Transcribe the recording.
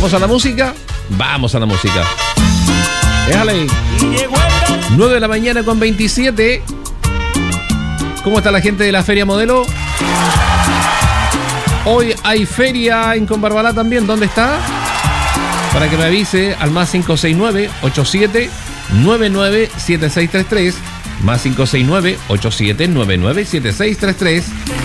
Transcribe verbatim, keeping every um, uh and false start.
¿Vamos a la música? Vamos a la música. Déjale. nueve de la mañana con veintisiete. ¿Cómo está la gente de la Feria Modelo? Hoy hay feria en Combarbalá también. ¿Dónde está? Para que me avise al más cinco seis nueve, ocho siete nueve nueve, siete seis tres tres. Más cinco seis nueve, ocho siete nueve nueve, siete seis tres tres.